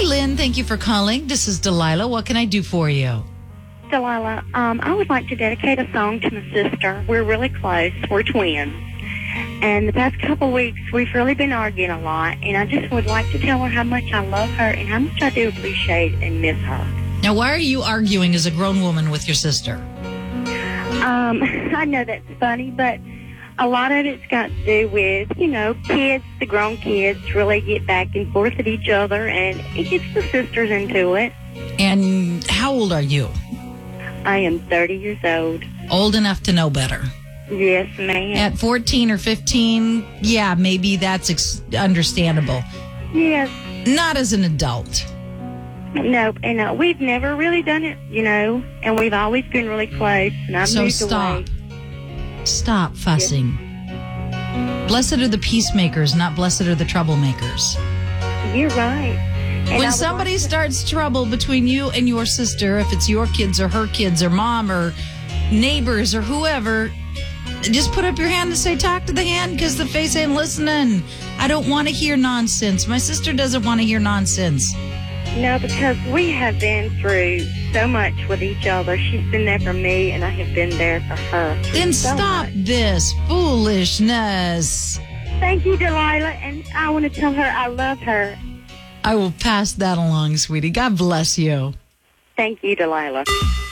Lynn. Thank you for calling. This is Delilah. What can I do for you? Delilah, I would like to dedicate a song to my sister. We're really close. We're twins. And the past couple of weeks, we've really been arguing a lot. And I just would like to tell her how much I love her and how much I do appreciate and miss her. Now, why are you arguing as a grown woman with your sister? I know that's funny, but a lot of it's got to do with, kids, the grown kids really get back and forth at each other, and it gets the sisters into it. And how old are you? I am 30 years old. Old enough to know better. Yes, ma'am. At 14 or 15, yeah, maybe that's understandable. Yes. Not as an adult. No, and we've never really done it, and we've always been really close. And I've moved away. Stop fussing. Yes. Blessed are the peacemakers, not blessed are the troublemakers. You're right. And when somebody starts trouble between you and your sister, if it's your kids or her kids or mom or neighbors or whoever, just put up your hand and say, talk to the hand, because the face ain't listening. I don't want to hear nonsense. My sister doesn't want to hear nonsense. No, because we have been through so much with each other. She's been there for me, and I have been there for her. Then stop this foolishness. Thank you, Delilah, and I want to tell her I love her. I will pass that along, sweetie. God bless you. Thank you, Delilah.